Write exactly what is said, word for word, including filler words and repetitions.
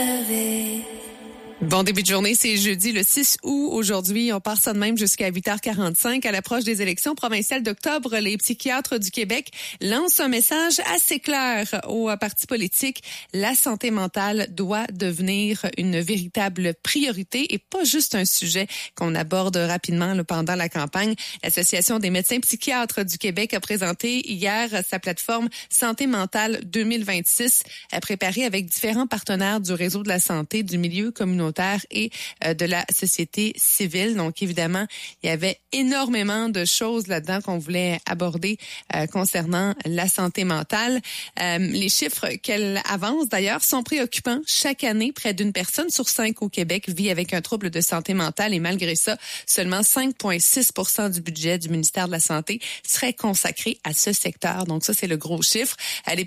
Bon début de journée, c'est jeudi le six août. Aujourd'hui, on part ça de même jusqu'à huit heures quarante-cinq. À l'approche des élections provinciales d'octobre, les psychiatres du Québec lancent un message assez clair aux partis politiques. La santé mentale doit devenir une véritable priorité et pas juste un sujet qu'on aborde rapidement là, pendant la campagne. L'Association des médecins psychiatres du Québec a présenté hier sa plateforme Santé mentale deux mille vingt-six, préparée avec différents partenaires du réseau de la santé, du milieu communautaire et euh, de la société civile. Donc, évidemment, il y avait énormément de choses là-dedans qu'on voulait aborder euh, concernant la santé mentale. Euh, les chiffres qu'elle avance, d'ailleurs, sont préoccupants. Chaque année, près d'une personne sur cinq au Québec vit avec un trouble de santé mentale et malgré ça, seulement cinq virgule six pour cent du budget du ministère de la Santé serait consacré à ce secteur. Donc, ça, c'est le gros chiffre. Les